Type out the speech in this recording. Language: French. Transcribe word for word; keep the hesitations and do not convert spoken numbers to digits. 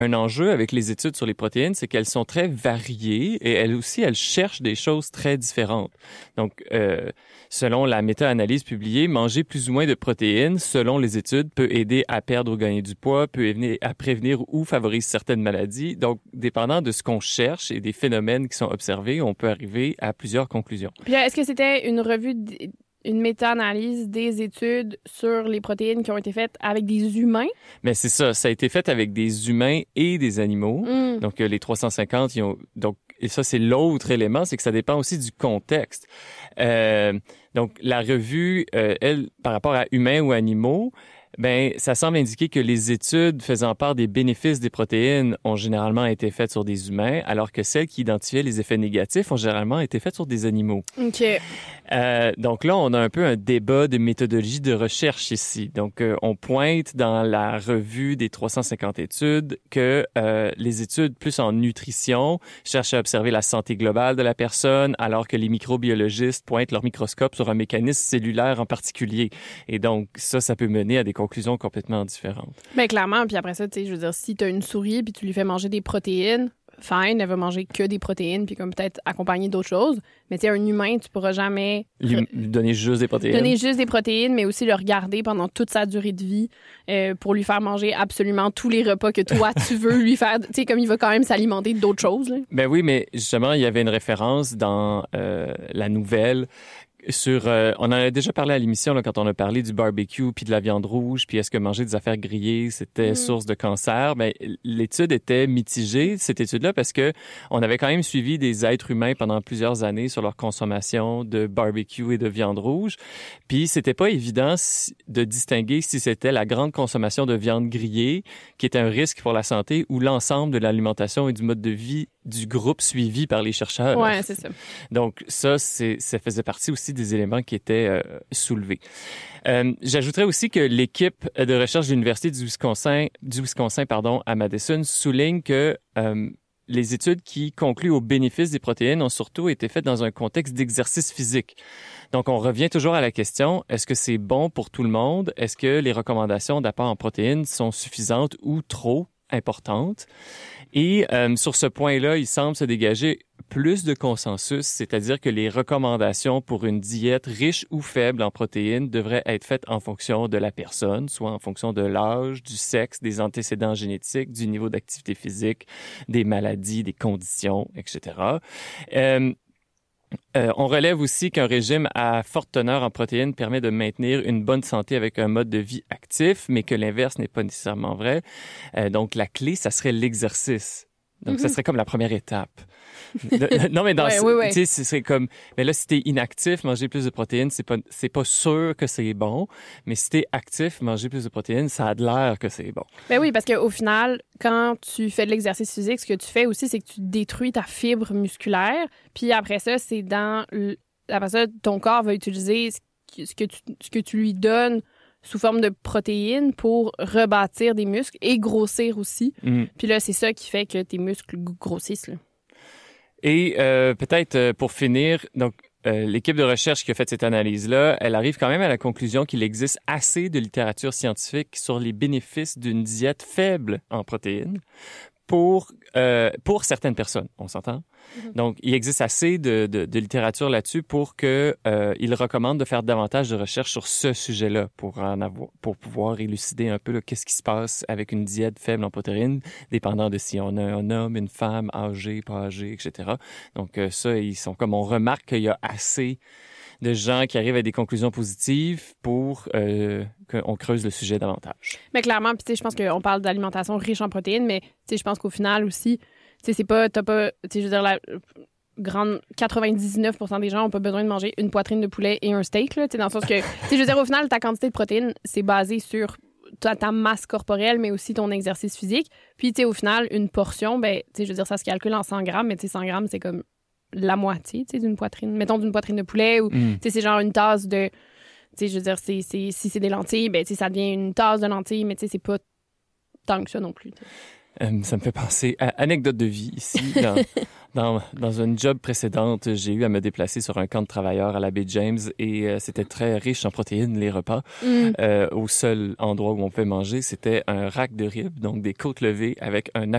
un enjeu avec les études sur les protéines, c'est qu'elles sont très variées et elles aussi, elles cherchent des choses très différentes. Donc, euh, selon la méta-analyse publiée, manger plus ou moins de protéines, selon les études, peut aider à perdre ou gagner du poids, peut aider à prévenir ou favoriser certaines maladies. Donc, dépendant de ce qu'on cherche et des phénomènes qui sont observés, on peut arriver à plusieurs conclusions. Puis là, est-ce que c'était une revue... D- une méta-analyse des études sur les protéines qui ont été faites avec des humains? Mais c'est ça, ça a été fait avec des humains et des animaux. Mm. Donc, euh, les trois cent cinquante, ils ont... Donc, et ça, c'est l'autre élément, c'est que ça dépend aussi du contexte. Euh, donc, la revue, euh, elle, par rapport à humains ou animaux, ben, ça semble indiquer que les études faisant part des bénéfices des protéines ont généralement été faites sur des humains, alors que celles qui identifiaient les effets négatifs ont généralement été faites sur des animaux. OK. Euh, donc là, on a un peu un débat de méthodologie de recherche ici. Donc, euh, on pointe dans la revue des trois cent cinquante études que euh, les études plus en nutrition cherchent à observer la santé globale de la personne, alors que les microbiologistes pointent leur microscope sur un mécanisme cellulaire en particulier. Et donc, ça, ça peut mener à des conclusions complètement différentes. Bien, clairement. Puis après ça, tu sais, je veux dire, si tu as une souris puis tu lui fais manger des protéines, fine, elle va manger que des protéines puis comme peut-être accompagner d'autres choses. Mais tu sais, un humain, tu pourras jamais... Lui, lui donner juste des protéines. Donner juste des protéines, mais aussi le regarder pendant toute sa durée de vie euh, pour lui faire manger absolument tous les repas que toi, tu veux lui faire. Tu sais, comme il va quand même s'alimenter d'autres choses. Là. Ben oui, mais justement, il y avait une référence dans euh, la nouvelle sur, euh, on en a déjà parlé à l'émission là, quand on a parlé du barbecue puis de la viande rouge, puis est-ce que manger des affaires grillées c'était mm. source de cancer. Ben l'étude était mitigée, cette étude-là, parce que on avait quand même suivi des êtres humains pendant plusieurs années sur leur consommation de barbecue et de viande rouge, puis c'était pas évident si, de distinguer si c'était la grande consommation de viande grillée qui était un risque pour la santé ou l'ensemble de l'alimentation et du mode de vie du groupe suivi par les chercheurs. Ouais, c'est ça. Donc ça, c'est, ça faisait partie aussi des éléments qui étaient euh, soulevés. Euh, j'ajouterais aussi que l'équipe de recherche de l'Université du Wisconsin, du Wisconsin pardon, à Madison souligne que euh, les études qui concluent aux bénéfices des protéines ont surtout été faites dans un contexte d'exercice physique. Donc, on revient toujours à la question, est-ce que c'est bon pour tout le monde? Est-ce que les recommandations d'apport en protéines sont suffisantes ou trop importantes? Et euh, sur ce point-là, il semble se dégager plus de consensus, c'est-à-dire que les recommandations pour une diète riche ou faible en protéines devraient être faites en fonction de la personne, soit en fonction de l'âge, du sexe, des antécédents génétiques, du niveau d'activité physique, des maladies, des conditions, et cetera. Euh, Euh, on relève aussi qu'un régime à forte teneur en protéines permet de maintenir une bonne santé avec un mode de vie actif, mais que l'inverse n'est pas nécessairement vrai. Euh, donc, la clé, ça serait l'exercice. Donc, mm-hmm. ça serait comme la première étape. Non, mais dans ouais, ce, oui, oui. tu sais, ce serait comme, mais là, si t'es inactif, manger plus de protéines, c'est pas, c'est pas sûr que c'est bon. Mais si t'es actif, manger plus de protéines, ça a de l'air que c'est bon. Ben oui, parce qu'au final, quand tu fais de l'exercice physique, ce que tu fais aussi, c'est que tu détruis ta fibre musculaire. Puis après ça, c'est dans, le... après ça, ton corps va utiliser ce que tu, ce que tu lui donnes sous forme de protéines pour rebâtir des muscles et grossir aussi. Mm. Puis là, c'est ça qui fait que tes muscles grossissent, là. Et euh, peut-être euh, pour finir, donc euh, l'équipe de recherche qui a fait cette analyse-là, elle arrive quand même à la conclusion qu'il existe assez de littérature scientifique sur les bénéfices d'une diète faible en protéines pour euh, pour certaines personnes, on s'entend. Mm-hmm. Donc, il existe assez de, de, de littérature là-dessus pour que euh, il recommande de faire davantage de recherches sur ce sujet-là pour en avoir, pour pouvoir élucider un peu là, qu'est-ce qui se passe avec une diète faible en protéines, dépendant de si on a un homme, une femme, âgé, pas âgé, et cetera. Donc, euh, ça, ils sont comme on remarque qu'il y a assez de gens qui arrivent à des conclusions positives pour euh, qu'on creuse le sujet davantage. Mais clairement, puis tu sais, je pense qu'on parle d'alimentation riche en protéines, mais tu sais, je pense qu'au final aussi, tu sais, c'est pas, t'as pas, tu sais, je veux dire, la grande quatre-vingt-dix-neuf pour cent des gens ont pas besoin de manger une poitrine de poulet et un steak, là, tu sais, dans le sens que, tu sais, je veux dire, au final, ta quantité de protéines, c'est basé sur ta, ta masse corporelle, mais aussi ton exercice physique. Puis, tu sais, au final, une portion, ben, tu sais, je veux dire, ça se calcule en cent grammes, mais tu sais, cent grammes, c'est comme la moitié, tu sais, d'une poitrine. Mettons d'une poitrine de poulet ou, mm. tu sais, c'est genre une tasse de, tu sais, je veux dire, c'est, c'est, si c'est des lentilles, ben, tu sais, ça devient une tasse de lentilles, mais tu sais, c'est pas tant que ça non plus. T'sais. Euh, ça me fait penser à anecdote de vie ici. Dans, dans, dans une job précédente, j'ai eu à me déplacer sur un camp de travailleurs à la baie James et euh, c'était très riche en protéines, les repas. Mm. Euh, au seul endroit où on pouvait manger, c'était un rack de ribs, donc des côtes levées avec un